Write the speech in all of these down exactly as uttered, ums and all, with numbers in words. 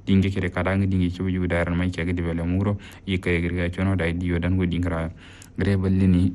dinge kede kada ngi dinge chubu ju daran mai kege dibele muro yike gre chono dai dio dan go dingra gre ballini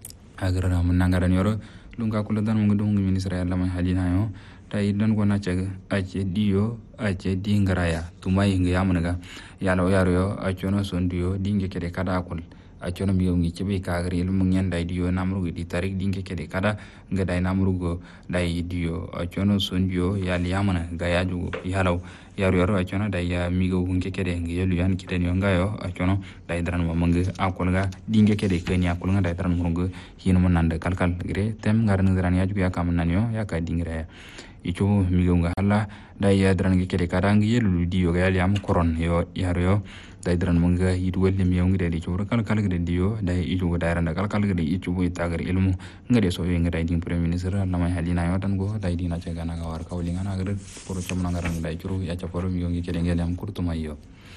agra mun nangara nyoro lunga kula dan mun dum ministre yalla mai halina yo dai dan go na chege ache dio ache dingra ya tumai ngi yamnaga yalo yaro yo achono sondio dinge kede kada kul achono mi ngi chebe ka gre ilmu nyen dai dio namru di tarik dinge kede kada nga dai namru go dai dio achono sondio yali yamana gaya ju yalo yaro yaro achono dai ya mi go ngi kede ngi yelu yan kide nyonga yo achono dai dran mo mangi akolga dinge kede kenya akolga dai dran mo ngo hinu mon nande kalkal gre tem ngar ngran ya ju ya kam nanyo ya ka dingre icho mi go nga hala dai ya dran ngi kede kada ngi yelu dio ga yali am koron yo yaro yo dai dran mo nga yidu welle mi yongi de choro kal kal gre dio dai ijo go dai randa kal kal gre icho bo itagar ilmu ngade so yo ngai ding premier minister na mai halina yo tan go dai dina che gana ga war kawlinga na gre poro chom na ngaran dai churu ya cha poro mi yongi kede ngel am kurtu mayo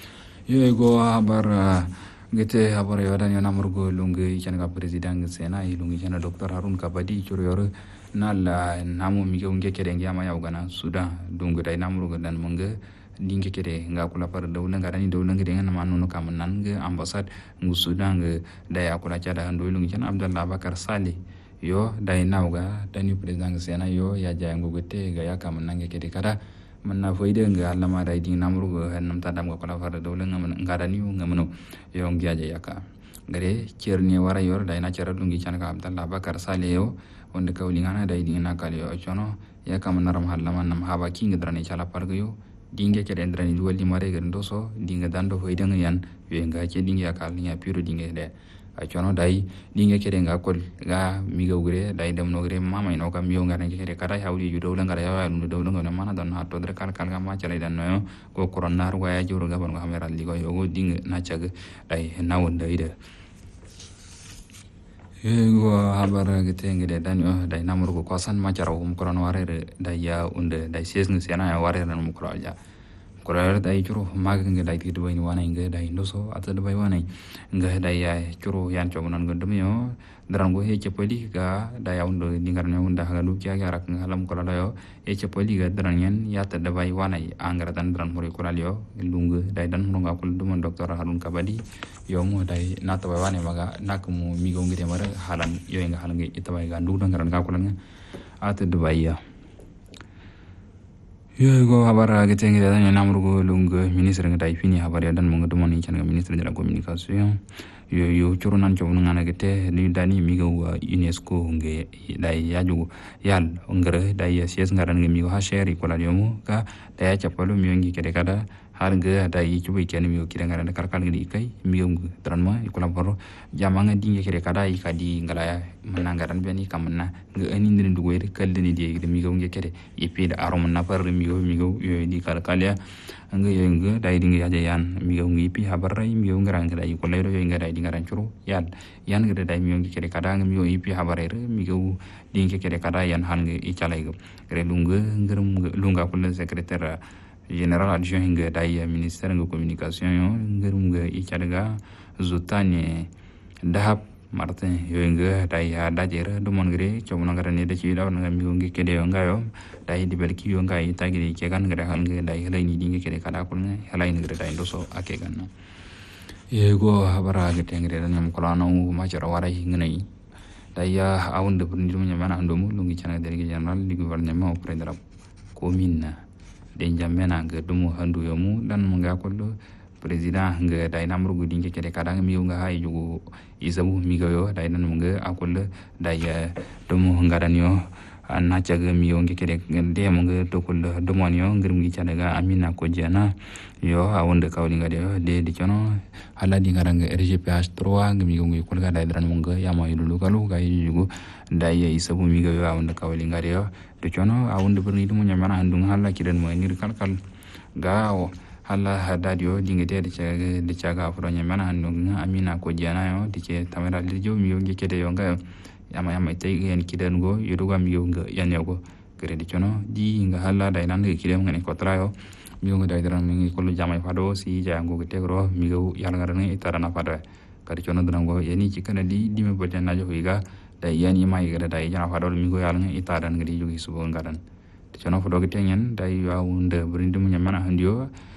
yo go habar gete habar yo dan yo namurgo lungi changa president sena i lungi chana dr harun kabadi churu yo nala namu mi yongi kede ngama ya ugana suda dungu dai namurgo dan monga dinge kede nga kula par dawla nga dani dawla ngede ngana manu no kam nan nga ambassade ngu sudan nga daya kula cada ando lungi chan abdallah bakar salih yo dai nawga dani president sena yo ya jaya ngu gete ga ya kam nan kede kada manna foide nga allama dai ding namru go hanam tadam ga kula par dawla nga nga dani nga mano yo ngiya ja yaka gare cerni wara yor dai na cara lungi chan ka abdallah bakar salih yo wonde kawli ngana dai ding na kali yo chono ya kam naram hallama nam haba king drane chala par yo dinge ke dendra ni duwali mare ga ndoso dinga dando hoy danga yan we nga ke dinga akal nya piro dinga de a chono dai dinga ke nga kol ga mi ga gure dai dem no gure mama ino kam yo nga ke de kara hawli ju dawla ngara ya lu dawla ngona mana dan ha to dre kal kal ga ma chala dan no ko corona ru ga ya juro ga bon ga hamera li go yo go dinga na chag dai na won dai de go habar gete ngede dan yo dai namur go kosan ma cara um corona ware dai ya unde dai ses ngi sena ya ware nan mu kro ja koro dai juro mag ngi dai tidu ni wana ngi dai ndoso ata dai wana ngi dai ya juro yan cho nan gondum yo daran go he cepeli ga dai undo ningar ne unda ga lu kya ga rak ngalam koro yo e cepeli ga daran yan ya ta dai wana angara dan daran muri koro yo lungu dai dan mo ga kul dum doktor harun kabadi yo mo dai na ta wana maga nak mu mi go ngi de mara halan yo nga halan ngi ita bai ga ndu dan garan ga kulan ata dai ya yo go habar gete ngi dan namru go lungu ministre ngi dai fini habar ya dan mo ngi ni chan ministre de la communication yo yo churu nan chobu ngana gete ni dani mi go UNESCO nge dai ya ju yal ngere dai ya sies ngaran ngi mi go ha share ko la yomu ka dai ya chapalu mi ngi kede kada har nge dai chu bi ken mi go kire ngaran kar kal ngi kai mi go tran ma ko la baro jamanga dinge kede kada i kadi ngala ya manangaran beni kamna nge ani ndin du goyre kal dini de mi go ngi kede e pe da arom na par mi go mi go yo di kal kal ya nge yo nge dai dinge ya yan mi go ngi pi habarai mi go ngaran dai ko le yo nge dai dingaran churu yan yan nge dai mi ngi kede kada ngi mi pi habarai mi go dinge kede kada yan han nge i chalai go re lunga ngerum lunga ko le secrétaire général adjoint nge dai ministère nge communication yo ngerum nge i chadaga zutane dahab martin yo nge dai ya dajere do mon gre chomna ngara ne de ci daw nga mi ngi kede yo ngayo dai di belki yo ngai tagiri ke gan ngara hal nge dai helai ni dinge kede kada ko nge helai nge dai ndoso ake gan yego habara gete ngere dan ko lana u ma cara wara hingnai dai ya awun de burni dum nyama ando mu lungi chana délégué général du gouvernement auprès de la commune de jamena nge dum handu yomu dan mo ga ko président nge dai namru gudi nge kede kada mi nga hay jugo isabu mi gayo dai nan mo nge akol dai dum ngadan yo na caga mi yo nge kede de mo nge dokol domon yo ngir ngi chana ga amina ko jana yo awonde kawli ngade yo de di chono hala di ngaranga R G P H trois ngi mi ngi ko ga dai dran mo nge yama yulu kalu ga yugo dai isabu mi gayo awonde kawli ngade yo de chono awonde burni dum nyamana handung hala kidan mo ngir kal kal ga hala hadadio dinge de de caga afro nyamana handung amina ko jana yo di ce tamara lijo mi yo nge kede yo nga yama yama tay gen kidan go yuduga mi yo nga yan yo kere di chono di nga hala dai nan ngi kidem ngani ko trayo mi yo nga dai dran mi ko lu jamay fado si jango ke tegro mi go yal ngarane itarana fado kadi chono dran go yani ci kana di di me bolte na jo higa dai yani mai ga dai jana fado mi go yal ngi itaran ngi jogi subo ngaran di chono fado ke tenyen dai wa unda brindum nyamana handio